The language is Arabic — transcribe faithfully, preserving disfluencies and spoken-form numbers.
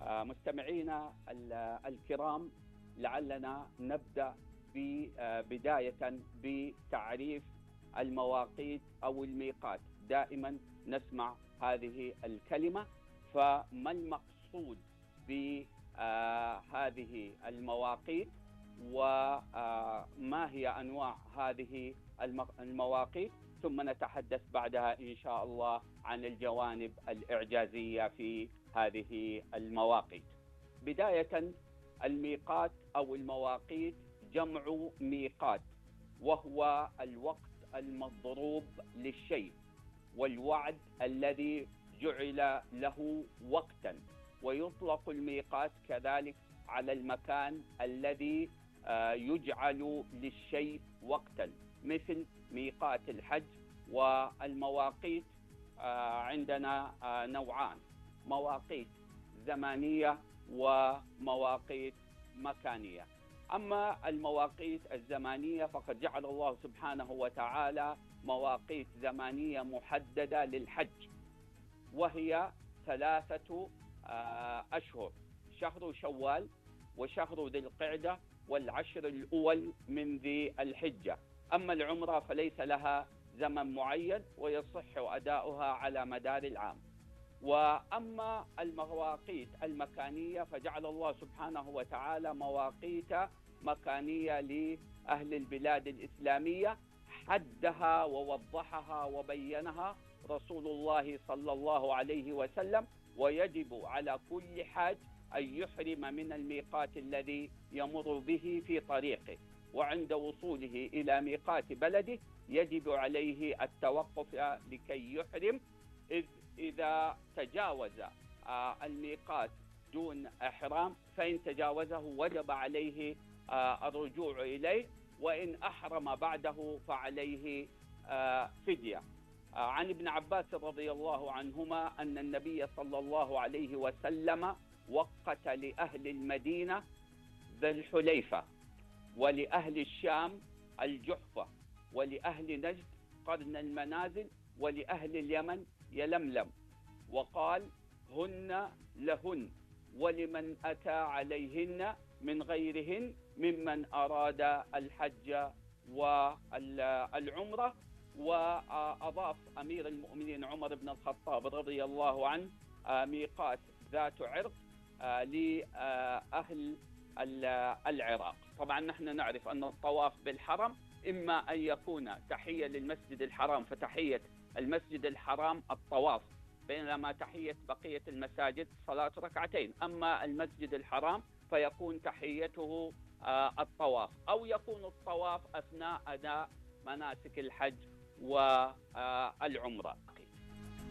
مستمعينا الكرام، لعلنا نبدأ بداية بتعريف المواقيت أو الميقات. دائما نسمع هذه الكلمة، فما المقصود بهذه المواقيت وما هي أنواع هذه المواقيت؟ ثم نتحدث بعدها إن شاء الله عن الجوانب الإعجازية في هذه المواقيت. بداية، الميقات أو المواقيت جمع ميقات، وهو الوقت المضروب للشيء والوعد الذي جعل له وقتا. ويطلق الميقات كذلك على المكان الذي يجعل للشيء وقتا، مثل ميقات الحج. والمواقيت عندنا نوعان: مواقيت زمانية ومواقيت مكانية. أما المواقيت الزمانية فقد جعل الله سبحانه وتعالى مواقيت زمانية محددة للحج، وهي ثلاثة أشهر: شهر شوال وشهر ذي القعدة والعشر الأول من ذي الحجة. أما العمرة فليس لها زمن معين ويصح أداؤها على مدار العام. وأما المواقيت المكانية فجعل الله سبحانه وتعالى مواقيت مكانية لأهل البلاد الإسلامية، حدها ووضحها وبينها رسول الله صلى الله عليه وسلم. ويجب على كل حاج أن يحرم من الميقات الذي يمر به في طريقه، وعند وصوله إلى ميقات بلده يجب عليه التوقف لكي يحرم، إذ إذا تجاوز الميقات دون إحرام فإن تجاوزه وجب عليه الرجوع إليه، وإن أحرم بعده فعليه فدية. عن ابن عباس رضي الله عنهما أن النبي صلى الله عليه وسلم وقت لأهل المدينة ذي الحليفة، ولأهل الشام الجحفة، ولأهل نجد قرن المنازل، ولأهل اليمن يلملم، وقال: هن لهن ولمن أتى عليهن من غيرهن ممن أراد الحج والعمرة. وأضاف أمير المؤمنين عمر بن الخطاب رضي الله عنه ميقات ذات عرق لأهل العراق. طبعا نحن نعرف أن الطواف بالحرم إما أن يكون تحية للمسجد الحرام، فتحية المسجد الحرام الطواف، بينما تحية بقية المساجد صلاة ركعتين. أما المسجد الحرام فيكون تحيته الطواف، أو يكون الطواف أثناء أداء مناسك الحج والعمرة.